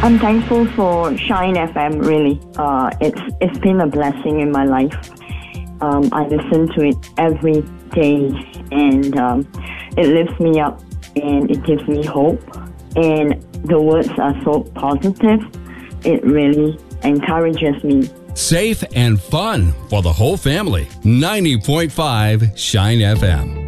I'm thankful for Shine FM, really. It's been a blessing in my life. I listen to it every day, and it lifts me up, and it gives me hope. And the words are so positive. It really encourages me. Safe and fun for the whole family. 90.5 Shine FM.